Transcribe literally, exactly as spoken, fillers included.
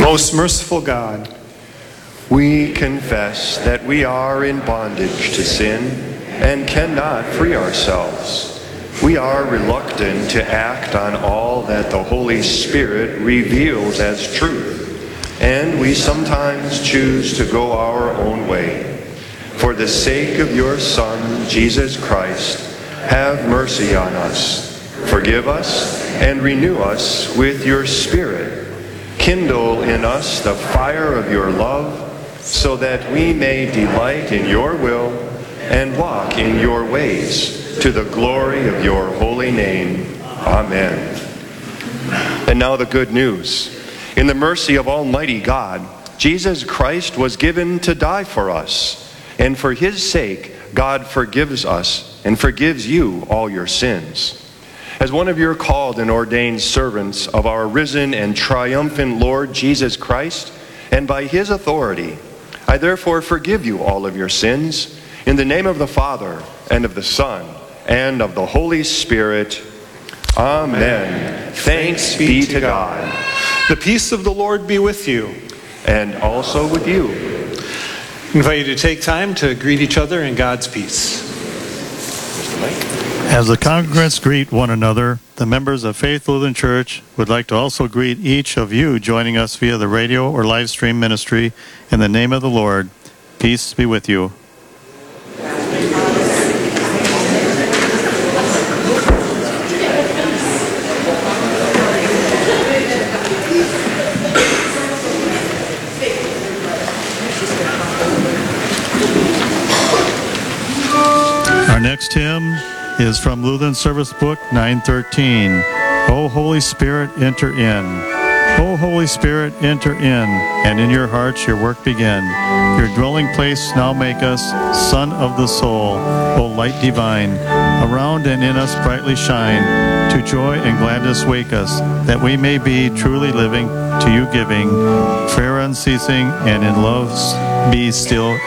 Most merciful God, we confess that we are in bondage to sin and cannot free ourselves. We are reluctant to act on all that the Holy Spirit reveals as truth, and we sometimes choose to go our own way. For the sake of your Son, Jesus Christ, have mercy on us. Forgive us and renew us with your Spirit. Kindle in us the fire of your love, so that we may delight in your will and walk in your ways, to the glory of your holy name. Amen. And now the good news. In the mercy of Almighty God, Jesus Christ was given to die for us, and for his sake, God forgives us and forgives you all your sins. As one of your called and ordained servants of our risen and triumphant Lord Jesus Christ, and by his authority, I therefore forgive you all of your sins, in the name of the Father, and of the Son, and of the Holy Spirit. Amen. Thanks be to God. The peace of the Lord be with you. And also with you. I invite you to take time to greet each other in God's peace. As the congregants greet one another, the members of Faith Lutheran Church would like to also greet each of you joining us via the radio or live stream ministry in the name of the Lord. Peace be with you. Our next hymn is from Lutheran Service Book nine thirteen. O Holy Spirit, enter in. O Holy Spirit, enter in, and in your hearts your work begin. Your dwelling place now make us, Son of the soul, O light divine. Around and in us brightly shine, to joy and gladness wake us, that we may be truly living, to you giving, prayer unceasing, and in love be still